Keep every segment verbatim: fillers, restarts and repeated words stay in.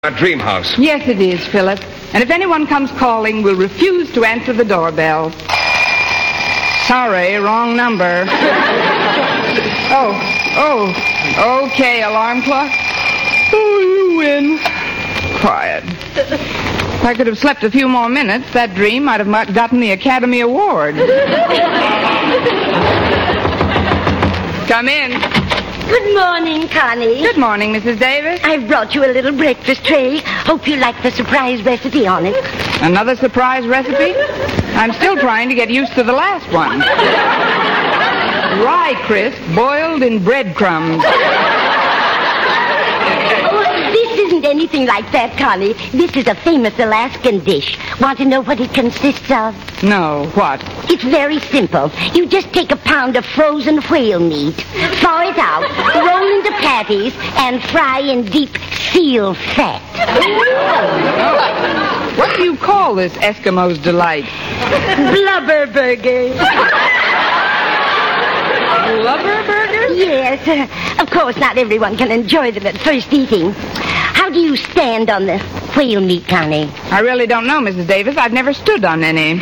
A dream house. Yes, it is, Philip. And if anyone comes calling, we'll refuse to answer the doorbell. Sorry, wrong number. oh, oh, okay, alarm clock. Oh, you win. Quiet. If I could have slept a few more minutes, that dream might have gotten the Academy Award. Come in. Good morning, Connie. Good morning, Missus Davis. I've brought you a little breakfast tray. Hope you like the surprise recipe on it. Another surprise recipe? I'm still trying to get used to the last one. Rye crisp boiled in breadcrumbs. Oh, this isn't anything like that, Connie. This is a famous Alaskan dish. Want to know what it consists of? No, what? It's very simple. You just take a pound of frozen whale meat, thaw it out, roll into patties, and fry in deep seal fat. Oh. What do you call this Eskimo's delight? Blubber burger. Blubber burger? Yes. Uh, of course, not everyone can enjoy them at first eating. How do you stand on the whale meat, Connie? I really don't know, Missus Davis. I've never stood on any.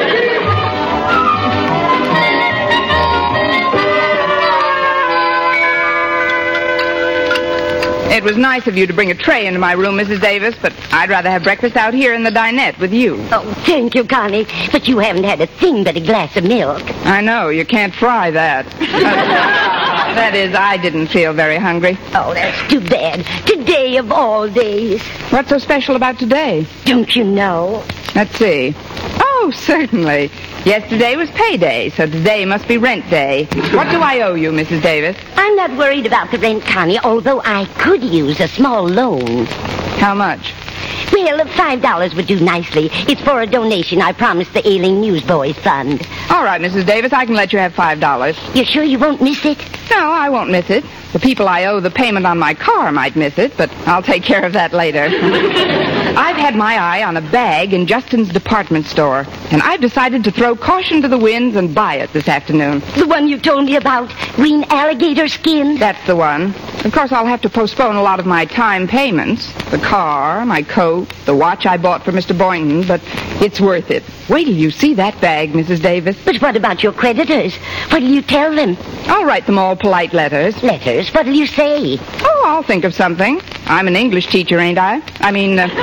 It was nice of you to bring a tray into my room, Missus Davis, but I'd rather have breakfast out here in the dinette with you. Oh, thank you, Connie. But you haven't had a thing but a glass of milk. I know. You can't fry that. Uh, that is, I didn't feel very hungry. Oh, that's too bad. Today of all days. What's so special about today? Don't you know? Let's see. Oh, certainly. Yesterday was payday, so today must be rent day. What do I owe you, Missus Davis? I'm not worried about the rent, Connie, although I could use a small loan. How much? Well, five dollars would do nicely. It's for a donation I promised the Ailing Newsboys Fund. All right, Missus Davis, I can let you have five dollars. You sure you won't miss it? No, I won't miss it. The people I owe the payment on my car might miss it, but I'll take care of that later. I've had my eye on a bag in Justin's department store, and I've decided to throw caution to the winds and buy it this afternoon. The one you told me about? Green alligator skin? That's the one. Of course, I'll have to postpone a lot of my time payments. The car, my coat, the watch I bought for Mister Boynton, but it's worth it. Wait till you see that bag, Missus Davis. But what about your creditors? What'll you tell them? I'll write them all polite letters. Letters? What'll you say? Oh, I'll think of something. I'm an English teacher, ain't I? I mean, uh,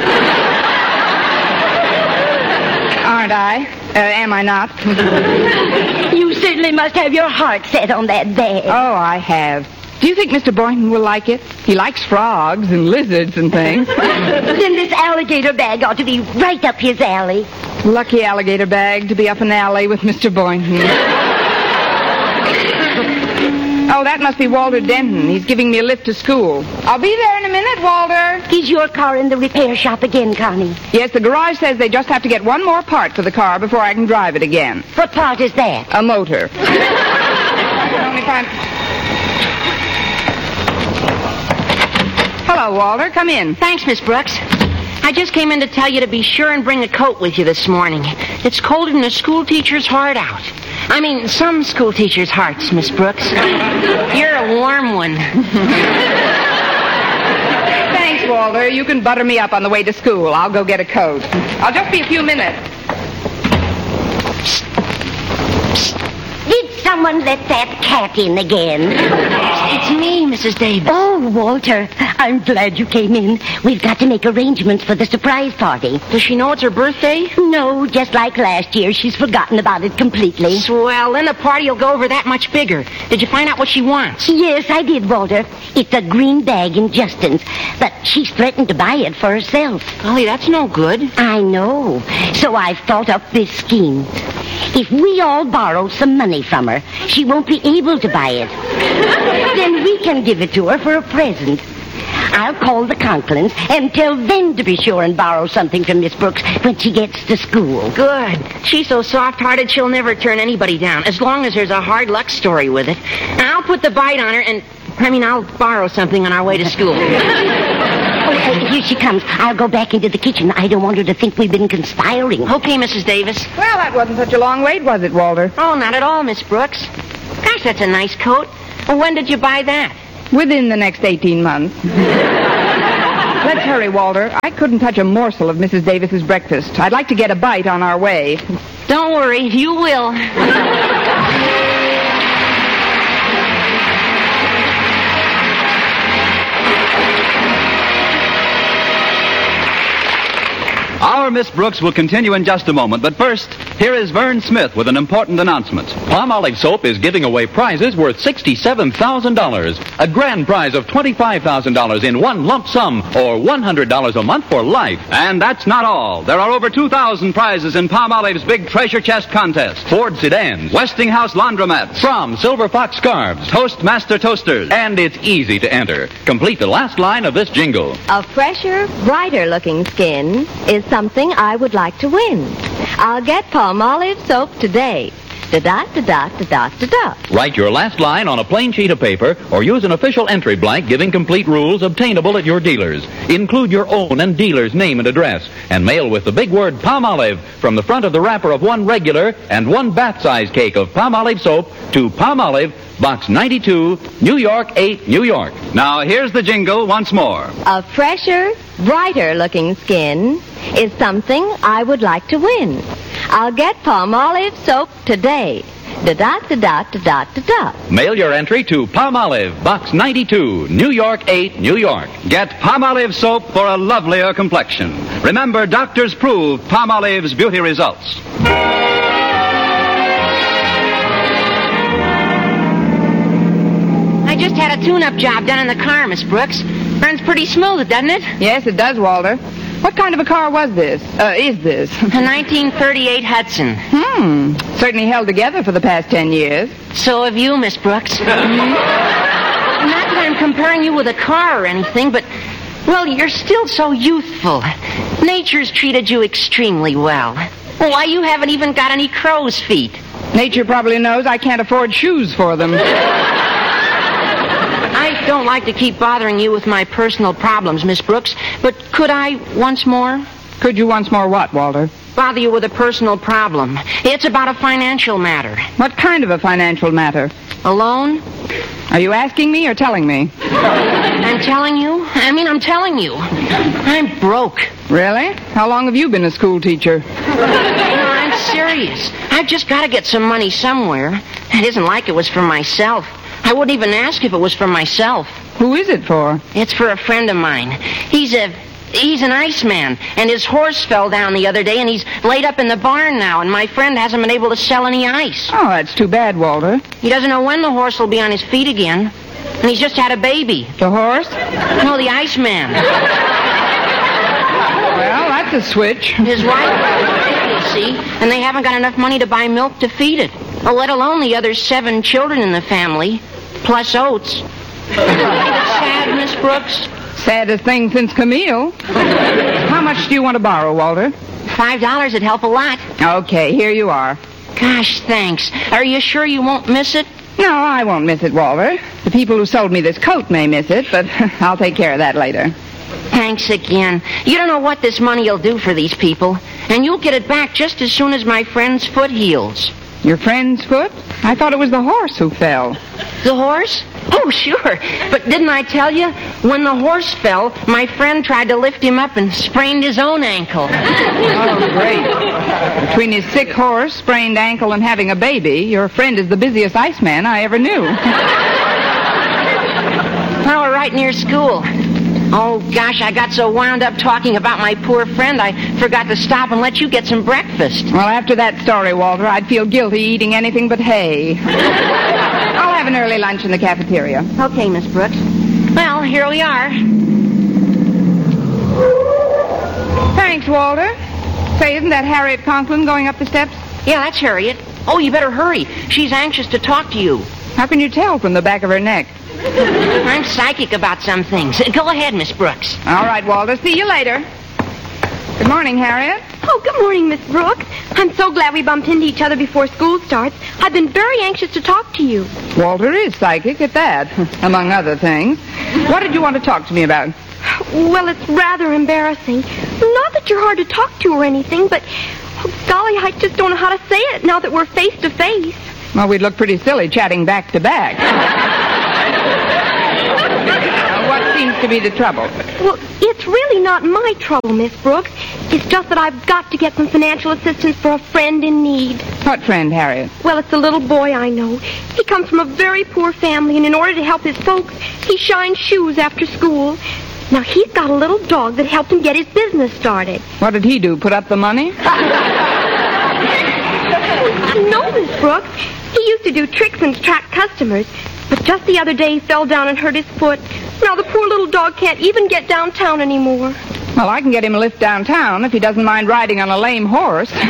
aren't I? Uh, am I not? You certainly must have your heart set on that bag. Oh, I have. Do you think Mister Boynton will like it? He likes frogs and lizards and things. Then this alligator bag ought to be right up his alley. Lucky alligator bag to be up an alley with Mister Boynton. Oh, that must be Walter Denton. He's giving me a lift to school. I'll be there in a minute, Walter. Is your car in the repair shop again, Connie? Yes, the garage says they just have to get one more part for the car before I can drive it again. What part is that? A motor. Only if I'm... Hello, Walter. Come in. Thanks, Miss Brooks. I just came in to tell you to be sure and bring a coat with you this morning. It's colder than a school teacher's heart out. I mean, some school teachers' hearts, Miss Brooks. You're a warm one. Thanks, Walter. You can butter me up on the way to school. I'll go get a coat. I'll just be a few minutes. Did someone let that cat in again? It's me, Missus Davis. Oh, Walter, I'm glad you came in. We've got to make arrangements for the surprise party. Does she know it's her birthday? No, just like last year, she's forgotten about it completely. Swell, then the party will go over that much bigger. Did you find out what she wants? Yes, I did, Walter. It's a green bag in Justin's, but she's threatened to buy it for herself. Golly, that's no good. I know. So I've thought up this scheme. If we all borrow some money from her, she won't be able to buy it. Then we can give it to her for a present. I'll call the Conklins and tell them to be sure and borrow something from Miss Brooks when she gets to school. Good. She's so soft-hearted she'll never turn anybody down, as long as there's a hard luck story with it. And I'll put the bite on her and... I mean, I'll borrow something on our way to school. Oh, uh, here she comes. I'll go back into the kitchen. I don't want her to think we've been conspiring. Okay, Missus Davis. Well, that wasn't such a long wait, was it, Walter? Oh, not at all, Miss Brooks. Gosh, that's a nice coat. Well, when did you buy that? Within the next eighteen months. Let's hurry, Walter. I couldn't touch a morsel of Missus Davis's breakfast. I'd like to get a bite on our way. Don't worry, you will. Our Miss Brooks will continue in just a moment, but first, here is Vern Smith with an important announcement. Palmolive Soap is giving away prizes worth sixty-seven thousand dollars. A grand prize of twenty-five thousand dollars in one lump sum, or one hundred dollars a month for life. And that's not all. There are over two thousand prizes in Palmolive's big treasure chest contest. Ford sedans, Westinghouse laundromats, From Silver Fox scarves, Toastmaster toasters. and it's easy to enter. Complete the last line of this jingle. A fresher, brighter-looking skin is something I would like to win. I'll get Palmolive soap today. Da-da-da-da-da-da-da-da. Write your last line on a plain sheet of paper or use an official entry blank giving complete rules obtainable at your dealers. Include your own and dealer's name and address and mail with the big word Palmolive from the front of the wrapper of one regular and one bath-size cake of Palmolive soap to Palmolive, Box ninety-two, New York eight, New York. Now, here's the jingle once more. A fresher, brighter-looking skin is something I would like to win. I'll get Palmolive soap today. Da-da-da-da-da-da-da. Mail your entry to Palmolive, Box ninety-two, New York eight, New York. Get Palmolive soap for a lovelier complexion. Remember, doctors prove Palmolive's beauty results. I just had a tune-up job done in the car, Miss Brooks. Runs pretty smooth, doesn't it? Yes, it does, Walter. What kind of a car was this? Uh, is this? A nineteen thirty-eight Hudson. Hmm. Certainly held together for the past ten years. So have you, Miss Brooks. Not that I'm comparing you with a car or anything, but, well, you're still so youthful. Nature's treated you extremely well. Why, you haven't even got any crow's feet. Nature probably knows I can't afford shoes for them. I don't like to keep bothering you with my personal problems, Miss Brooks, but could I once more? Could you once more what, Walter? Bother you with a personal problem. It's about a financial matter. What kind of a financial matter? A loan? Are you asking me or telling me? I'm telling you? I mean, I'm telling you. I'm broke. Really? How long have you been a school teacher? No, I'm serious. I've just got to get some money somewhere. It isn't like it was for myself. I wouldn't even ask if it was for myself. Who is it for? It's for a friend of mine. He's a... He's an iceman, and his horse fell down the other day, and he's laid up in the barn now, and my friend hasn't been able to sell any ice. Oh, that's too bad, Walter. He doesn't know when the horse will be on his feet again, and he's just had a baby. The horse? No, the Iceman. Well, that's a switch. His wife, you see, and they haven't got enough money to buy milk to feed it, or let alone the other seven children in the family, plus oats. Sad, Miss Brooks? Saddest thing since Camille. How much do you want to borrow, Walter? Five dollars would help a lot. Okay, here you are. Gosh, thanks. Are you sure you won't miss it? No, I won't miss it, Walter. The people who sold me this coat may miss it, but I'll take care of that later. Thanks again. You don't know what this money will do for these people, and you'll get it back just as soon as my friend's foot heals. Your friend's foot? I thought it was the horse who fell. The horse? Oh, sure. But didn't I tell you? When the horse fell, my friend tried to lift him up and sprained his own ankle. Oh, great. Between his sick horse, sprained ankle, and having a baby, your friend is the busiest iceman I ever knew. Well, we're right near school. Oh, gosh, I got so wound up talking about my poor friend, I forgot to stop and let you get some breakfast. Well, after that story, Walter, I'd feel guilty eating anything but hay. I'll have an early lunch in the cafeteria. Okay, Miss Brooks. Well, here we are. Thanks, Walter. Say, isn't that Harriet Conklin going up the steps? Yeah, that's Harriet. Oh, you better hurry. She's anxious to talk to you. How can you tell from the back of her neck? I'm psychic about some things. Go ahead, Miss Brooks. All right, Walter. See you later. Good morning, Harriet. Oh, good morning, Miss Brooks. I'm so glad we bumped into each other before school starts. I've been very anxious to talk to you. Walter is psychic at that, among other things. What did you want to talk to me about? Well, it's rather embarrassing. Not that you're hard to talk to or anything, but, oh, golly, I just don't know how to say it now that we're face to face. Well, we'd look pretty silly chatting back to back. Uh, what's the seems to be the trouble? Well, it's really not my trouble, Miss Brooks. It's just that I've got to get some financial assistance for a friend in need. What friend, Harriet? Well, it's a little boy I know. He comes from a very poor family, and in order to help his folks, he shines shoes after school. Now, he's got a little dog that helped him get his business started. What did he do, put up the money? No, Miss Brooks. He used to do tricks and attract customers. But just the other day, he fell down and hurt his foot. Now the poor little dog can't even get downtown anymore. Well, I can get him a lift downtown if he doesn't mind riding on a lame horse. I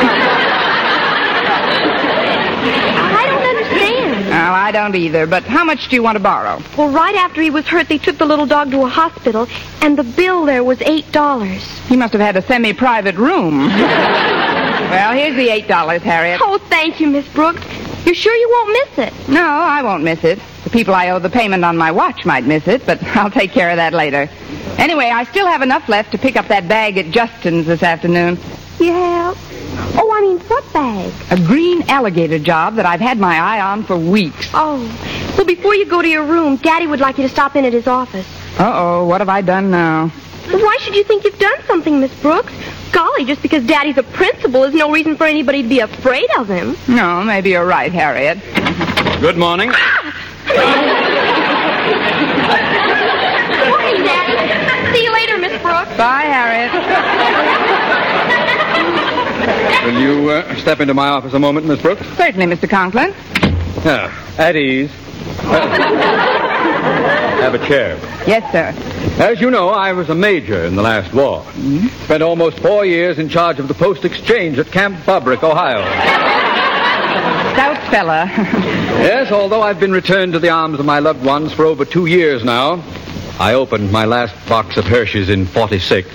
don't understand. Well, I don't either, but how much do you want to borrow? Well, right after he was hurt, they took the little dog to a hospital, and the bill there was eight dollars. He must have had a semi-private room. Well, here's the eight dollars, Harriet. Oh, thank you, Miss Brooks. You're sure you won't miss it? No, I won't miss it. The people I owe the payment on my watch might miss it, but I'll take care of that later. Anyway, I still have enough left to pick up that bag at Justin's this afternoon. You have? Oh, I mean, what bag? A green alligator job that I've had my eye on for weeks. Oh. Well, before you go to your room, Daddy would like you to stop in at his office. Uh-oh, what have I done now? Well, why should you think you've done something, Miss Brooks? Golly, just because Daddy's a principal is no reason for anybody to be afraid of him. No, maybe you're right, Harriet. Good morning. Morning, Daddy. See you later, Miss Brooks. Bye, Harriet. Will you uh, step into my office a moment, Miss Brooks? Certainly, Mister Conklin. Ah, at ease. Uh, have a chair. Yes, sir. As you know, I was a major in the last war. Mm-hmm. Spent almost four years in charge of the post exchange at Camp Bobrick, Ohio. Stout fella. Yes, although I've been returned to the arms of my loved ones for over two years now, I opened my last box of Hershey's in forty-six.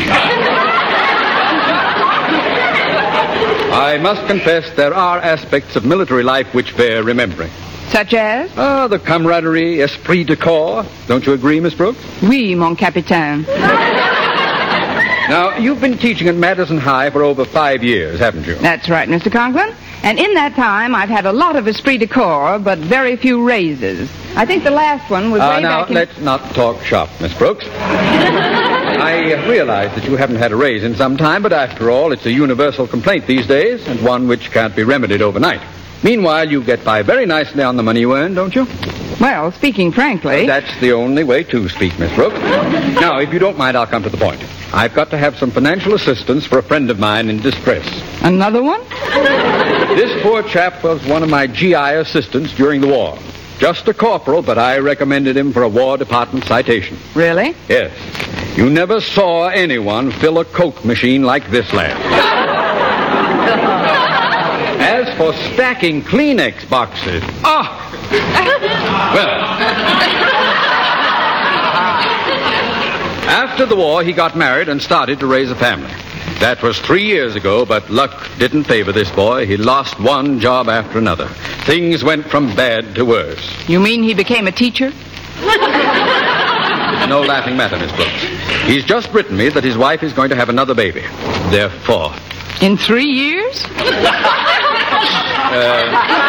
I must confess there are aspects of military life which bear remembering. Such as? Oh, the camaraderie, esprit de corps. Don't you agree, Miss Brooks? Oui, mon capitaine. Now, you've been teaching at Madison High for over five years, haven't you? That's right, Mister Conklin. And in that time, I've had a lot of esprit de corps, but very few raises. I think the last one was uh, way now, back in... let's not talk shop, Miss Brooks. I uh, realize that you haven't had a raise in some time, but after all, it's a universal complaint these days, and one which can't be remedied overnight. Meanwhile, you get by very nicely on the money you earn, don't you? Well, speaking frankly... That's the only way to speak, Miss Brooks. Now, if you don't mind, I'll come to the point. I've got to have some financial assistance for a friend of mine in distress. Another one? This poor chap was one of my G I assistants during the war. Just a corporal, but I recommended him for a War Department citation. Really? Yes. You never saw anyone fill a Coke machine like this lad. As for stacking Kleenex boxes, oh! Well, after the war, he got married and started to raise a family. That was three years ago, but luck didn't favor this boy. He lost one job after another. Things went from bad to worse. You mean he became a teacher? No laughing matter, Miss Brooks. He's just written me that his wife is going to have another baby. Therefore... In three years? Uh,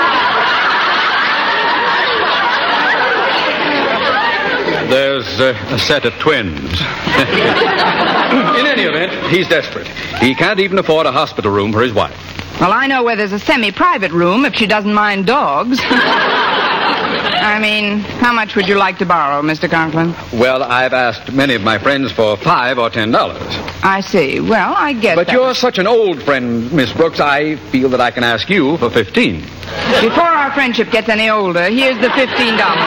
there's uh, a set of twins. In any event, he's desperate. He can't even afford a hospital room for his wife. Well, I know where there's a semi-private room if she doesn't mind dogs. I mean, how much would you like to borrow, Mister Conklin? Well, I've asked many of my friends for five or ten dollars. I see. Well, I guess. But that you're was... such an old friend, Miss Brooks, I feel that I can ask you for fifteen. Before our friendship gets any older, here's the fifteen dollars.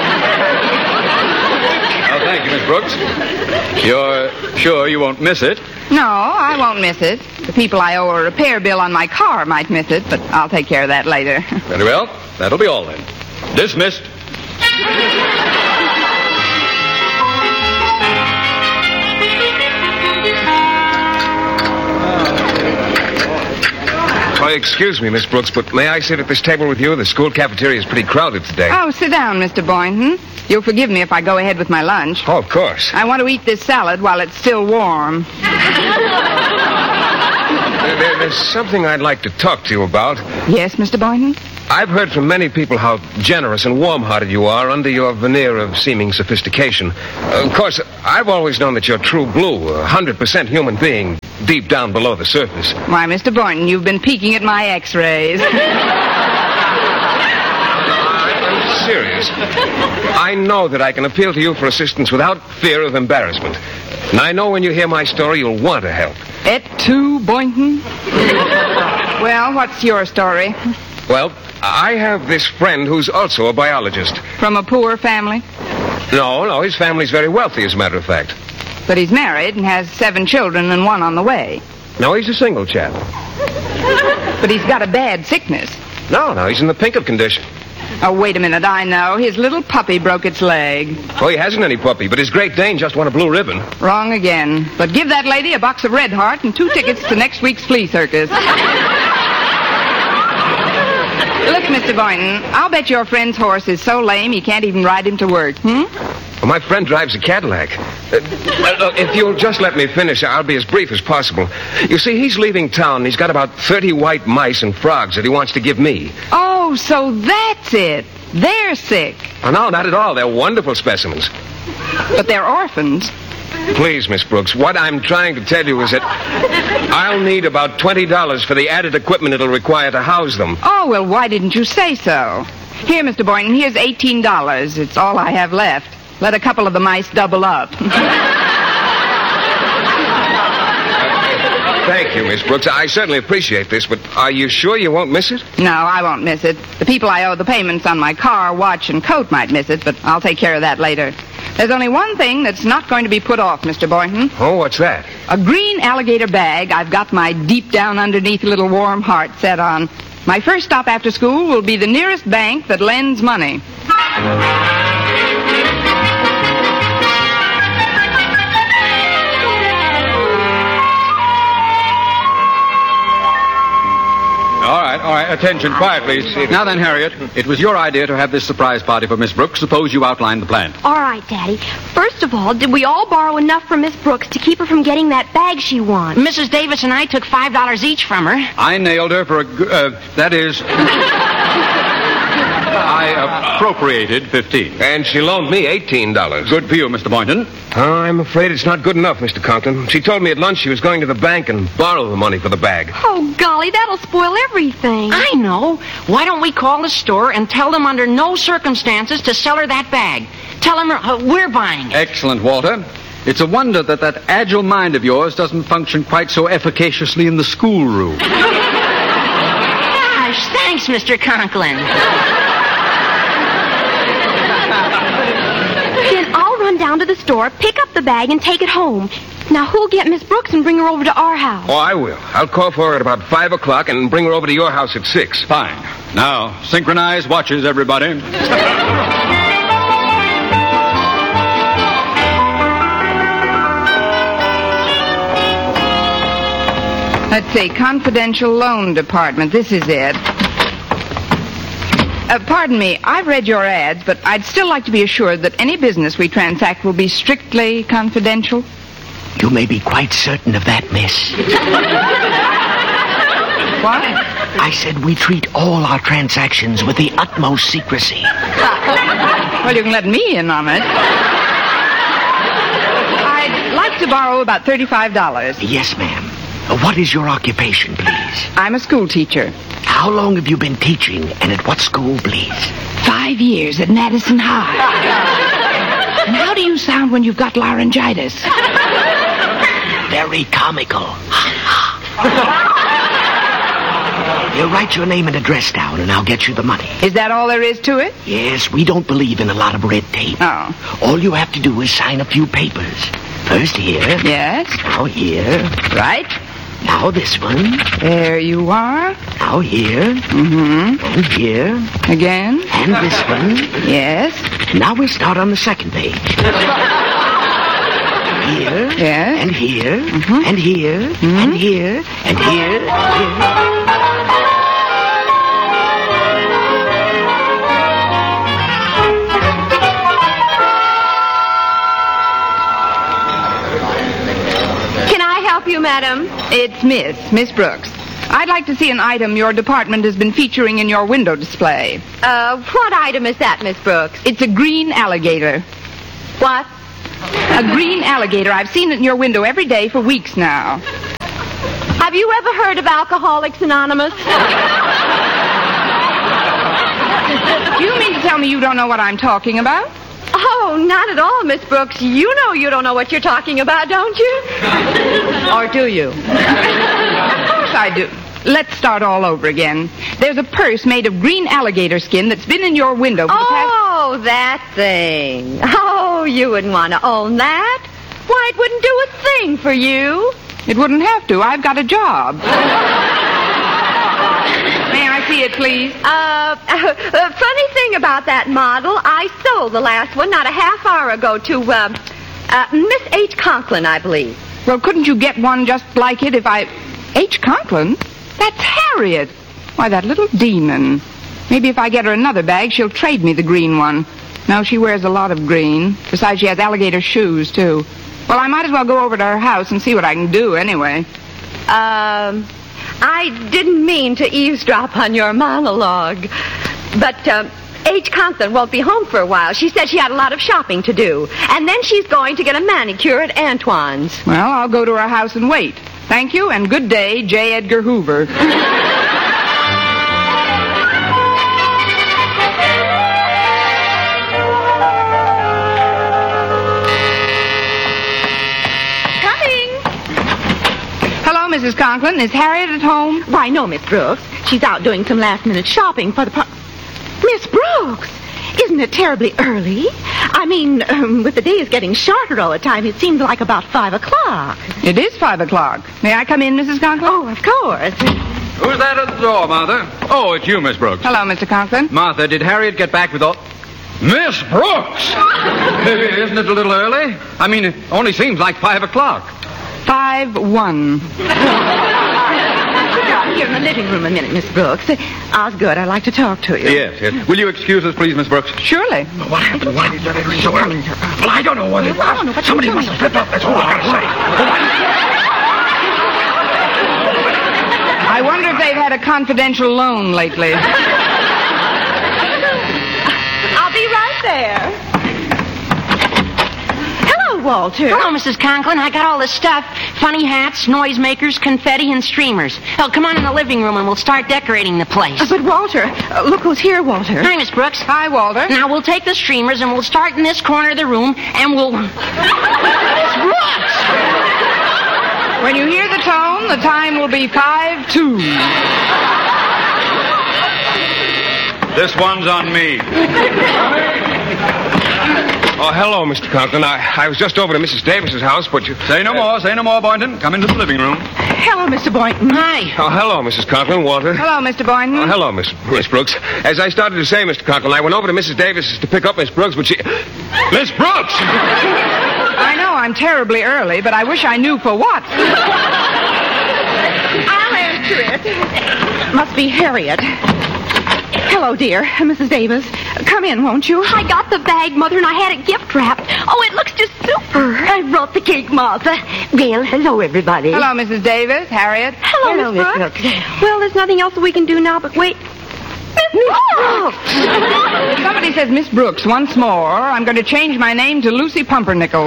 Oh, thank you, Miss Brooks. You're sure you won't miss it? No, I won't miss it. The people I owe a repair bill on my car might miss it, but I'll take care of that later. Very well. That'll be all then. Dismissed. Oh, excuse me, Miss Brooks, but may I sit at this table with you? The school cafeteria is pretty crowded today. Oh, sit down, Mister Boynton. You'll forgive me if I go ahead with my lunch. Oh, of course. I want to eat this salad while it's still warm. There, there, there's something I'd like to talk to you about. Yes, Mister Boynton? I've heard from many people how generous and warm-hearted you are under your veneer of seeming sophistication. Uh, of course, I've always known that you're true blue, a one hundred percent human being, deep down below the surface. Why, Mister Boynton, you've been peeking at my x-rays. I'm serious. I know that I can appeal to you for assistance without fear of embarrassment. And I know when you hear my story, you'll want to help. Et tu, Boynton? Well, what's your story? Well, I have this friend who's also a biologist. From a poor family? No, no, his family's very wealthy, as a matter of fact. But he's married and has seven children and one on the way. No, he's a single chap. But he's got a bad sickness. No, no, he's in the pink of condition. Oh, wait a minute, I know. His little puppy broke its leg. Oh, he hasn't any puppy, but his Great Dane just won a blue ribbon. Wrong again. But give that lady a box of Red Heart and two tickets to next week's flea circus. Look, Mister Boynton, I'll bet your friend's horse is so lame he can't even ride him to work, hmm? Well, my friend drives a Cadillac. Uh, uh, if you'll just let me finish, I'll be as brief as possible. You see, he's leaving town, and he's got about thirty white mice and frogs that he wants to give me. Oh, so that's it. They're sick. Oh, no, not at all. They're wonderful specimens. But they're orphans. Please, Miss Brooks, what I'm trying to tell you is that I'll need about twenty dollars for the added equipment it'll require to house them. Oh, well, why didn't you say so? Here, Mister Boynton, here's eighteen dollars. It's all I have left. Let a couple of the mice double up. Thank you, Miss Brooks. I certainly appreciate this, but are you sure you won't miss it? No, I won't miss it. The people I owe the payments on my car, watch, and coat might miss it, but I'll take care of that later. There's only one thing that's not going to be put off, Mister Boynton. Oh, what's that? A green alligator bag I've got my deep down underneath little warm heart set on. My first stop after school will be the nearest bank that lends money. All right, all right. Attention, quiet, please. Now then, Harriet, it was your idea to have this surprise party for Miss Brooks. Suppose you outline the plan. All right, Daddy. First of all, did we all borrow enough from Miss Brooks to keep her from getting that bag she wants? Missus Davis and I took five dollars each from her. I nailed her for a... g- Uh, that is... I appropriated fifteen. And she loaned me eighteen dollars. Good for you, Mister Boynton. Oh, I'm afraid it's not good enough, Mister Conklin. She told me at lunch she was going to the bank and borrow the money for the bag. Oh, golly, that'll spoil everything. I know. Why don't we call the store and tell them under no circumstances to sell her that bag? Tell them uh, we're buying it. Excellent, Walter. It's a wonder that that agile mind of yours doesn't function quite so efficaciously in the schoolroom. Gosh, thanks, Mister Conklin. Then I'll run down to the store, pick up the bag, and take it home. Now, who'll get Miss Brooks and bring her over to our house? Oh, I will. I'll call for her at about five o'clock and bring her over to your house at six. Fine. Now, synchronize watches, everybody. Let's see, confidential loan department. This is it. Uh, pardon me, I've read your ads, but I'd still like to be assured that any business we transact will be strictly confidential. You may be quite certain of that, miss. What? I said we treat all our transactions with the utmost secrecy. Well, you can let me in on it. I'd like to borrow about thirty-five dollars. Yes, ma'am. Uh, What is your occupation, please? I'm a school teacher. How long have you been teaching, and at what school, please? Five years at Madison High. And how do you sound when you've got laryngitis? Very comical. You write your name and address down, and I'll get you the money. Is that all there is to it? Yes, we don't believe in a lot of red tape. Oh. All you have to do is sign a few papers. First here. Yes? Now here. Right? Now this one. There you are. Now here. Mm-hmm. And here. Again? And this one. Yes? Now we'll start on the second page. Here. Yes? And here. Mhm. And here. Mhm. And here. And here. And here. Can I help you, madam? It's Miss, Miss Brooks. I'd like to see an item your department has been featuring in your window display. Uh, what item is that, Miss Brooks? It's a green alligator. What? A green alligator. I've seen it in your window every day for weeks now. Have you ever heard of Alcoholics Anonymous? Do you mean to tell me you don't know what I'm talking about? Oh, not at all, Miss Brooks. You know you don't know what you're talking about, don't you? Or do you? Of course I do. Let's start all over again. There's a purse made of green alligator skin that's been in your window for the past... Oh, that thing. Oh, you wouldn't want to own that. Why, it wouldn't do a thing for you. It wouldn't have to. I've got a job. May I see it, please? Uh, uh, funny thing about that model, I sold the last one not a half hour ago to, uh, uh, Miss H. Conklin, I believe. Well, couldn't you get one just like it if I... H. Conklin? That's Harriet. Why, that little demon. Maybe if I get her another bag, she'll trade me the green one. No, she wears a lot of green. Besides, she has alligator shoes, too. Well, I might as well go over to her house and see what I can do, anyway. Um... I didn't mean to eavesdrop on your monologue. But, uh, H. Conklin won't be home for a while. She said she had a lot of shopping to do. And then she's going to get a manicure at Antoine's. Well, I'll go to her house and wait. Thank you, and good day, J. Edgar Hoover. Missus Conklin, is Harriet at home? Why, no, Miss Brooks. She's out doing some last-minute shopping for the... Par- Miss Brooks! Isn't it terribly early? I mean, um, with the days getting shorter all the time, it seems like about five o'clock. It is five o'clock. May I come in, Missus Conklin? Oh, of course. Who's that at the door, Martha? Oh, it's you, Miss Brooks. Hello, Mister Conklin. Martha, did Harriet get back with all... Miss Brooks! Isn't it a little early? I mean, it only seems like five o'clock. Five one. Here in the living room a minute, Miss Brooks. Osgood, I'd like to talk to you. Yes, yes. Will you excuse us, please, Miss Brooks? Surely. What happened? Why did you leave so early? Well, I don't know what it was. Somebody must have slipped up. That's all I gotta say. I wonder if they've had a confidential loan lately. I'll be right there. Walter. Hello, Missus Conklin. I got all the stuff. Funny hats, noisemakers, confetti, and streamers. Oh, come on in the living room and we'll start decorating the place. Uh, but, Walter, uh, look who's here, Walter. Hi, Miss Brooks. Hi, Walter. Now, we'll take the streamers and we'll start in this corner of the room and we'll... Miss Brooks! When you hear the tone, the time will be five two. This one's on me. Oh, hello, Mister Conklin. I, I was just over to Missus Davis's house, but you... Say no uh, more, say no more, Boynton. Come into the living room. Hello, Mister Boynton. Hi. Oh, hello, Missus Conklin. Walter. Hello, Mister Boynton. Oh, hello, Miss Miss Brooks. As I started to say, Mister Conklin, I went over to Missus Davis's to pick up Miss Brooks, but she... Miss Brooks! I know I'm terribly early, but I wish I knew for what. I'll answer it. Must be Harriet. Hello, dear. Missus Davis. Come in, won't you? I got the bag, Mother, and I had it gift wrapped. Oh, it looks just super. I brought the cake, Martha. Well, hello, everybody. Hello, Missus Davis. Harriet. Hello, Hello, Miss Miss Brooks. Brooks. Well, there's nothing else that we can do now but wait. Miss Brooks! If somebody says Miss Brooks once more, I'm going to change my name to Lucy Pumpernickel.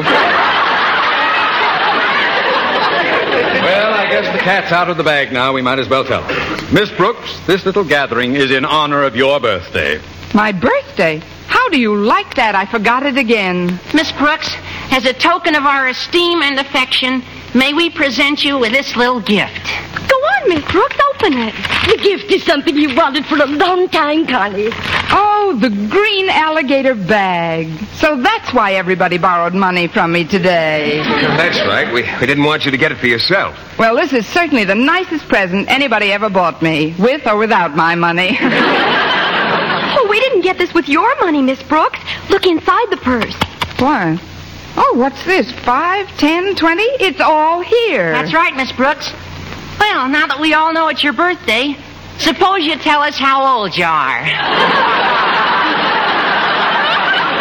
Well, I guess the cat's out of the bag now. We might as well tell her. Miss Brooks, this little gathering is in honor of your birthday. My birthday? How do you like that? I forgot it again. Miss Brooks, as a token of our esteem and affection, may we present you with this little gift. Go on, Miss Brooks. Open it. The gift is something you wanted for a long time, Connie. Oh, the green alligator bag. So that's why everybody borrowed money from me today. That's right. We, we didn't want you to get it for yourself. Well, this is certainly the nicest present anybody ever bought me, with or without my money. Oh, we didn't get this with your money, Miss Brooks. Look inside the purse. Why? Oh, what's this? Five, ten, twenty? It's all here. That's right, Miss Brooks. Well, now that we all know it's your birthday, suppose you tell us how old you are.